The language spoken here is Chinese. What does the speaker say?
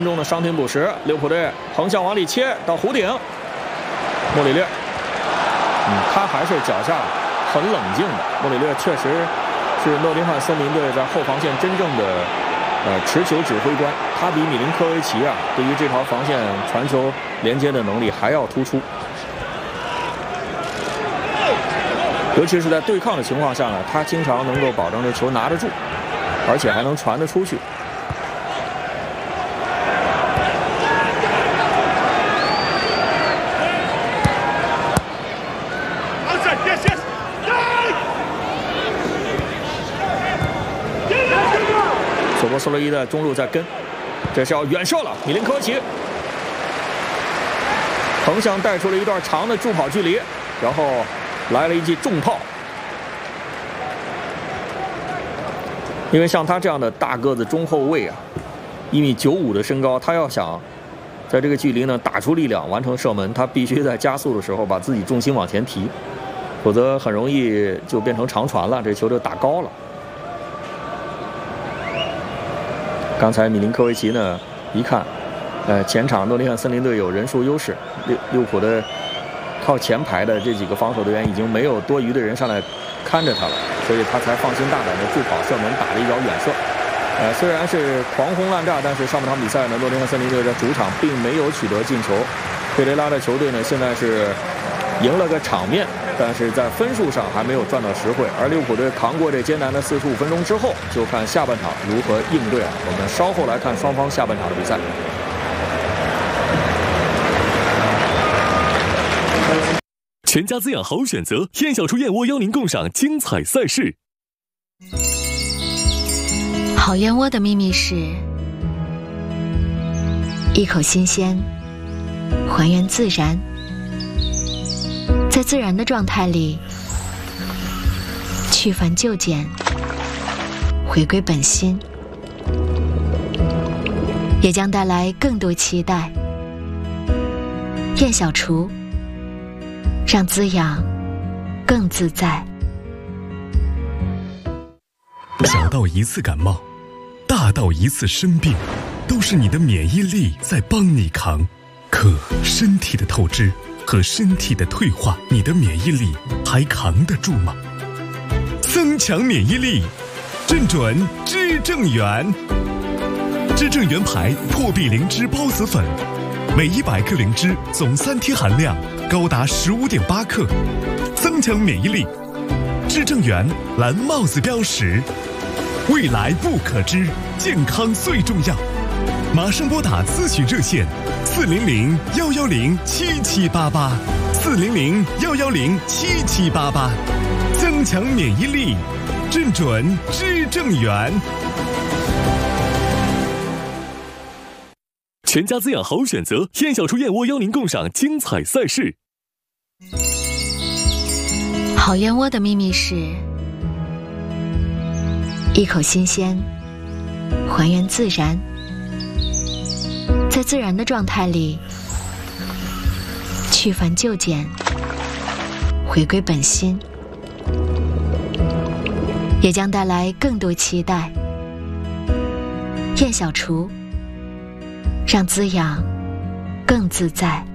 中的伤停补时，利物浦队横向往里切到弧顶，莫里略，他还是脚下很冷静的。莫里略确实是诺丁汉森林队在后防线真正的持球指挥官，他比米林科维奇对于这条防线传球连接的能力还要突出。尤其是在对抗的情况下呢，他经常能够保证这球拿得住，而且还能传得出去。索博斯洛伊的中路在跟，这是要远射了，米林科维奇横向带出了一段长的助跑距离，然后来了一记重炮。因为像他这样的大个子中后卫1.95米的身高，他要想在这个距离呢打出力量完成射门，他必须在加速的时候把自己重心往前提，否则很容易就变成长传了，这球就打高了。刚才米林科维奇呢一看，前场诺丁汉森林队有人数优势，利物浦的靠前排的这几个防守队员已经没有多余的人上来看着他了，所以他才放心大胆的助跑射门，打了一脚远射。虽然是狂轰滥炸，但是上半场比赛呢，诺丁汉森林队在主场并没有取得进球。佩雷拉的球队呢现在是赢了个场面，但是在分数上还没有赚到实惠。而利物浦队扛过这艰难的45分钟之后，就看下半场如何应对了。我们稍后来看双方下半场的比赛。 全家滋养好选择，燕小厨燕窝邀您共赏精彩赛事。 好燕窝的秘密是一口新鲜，还原自然，在自然的状态里去繁就简，回归本心，也将带来更多期待。燕小厨，让滋养更自在。 小到一次感冒，大到一次生病，都是你的免疫力在帮你扛。可身体的透支和身体的退化，你的免疫力还扛得住吗？增强免疫力，正准知正元。知正元牌破壁灵芝孢子粉，每100克灵芝总3天含量高达15.8克，增强免疫力。知正元蓝帽子标识，未来不可知，健康最重要。马上拨打咨询热线400-110-7788，400-110-7788，增强免疫力，正准知正元。全家滋养好选择，燕小厨燕窝邀您共赏精彩赛事。 好燕窝的秘密是一口新鲜，还原自然，在自然的状态里去繁就简，回归本心，也将带来更多期待。燕小厨，让滋养更自在。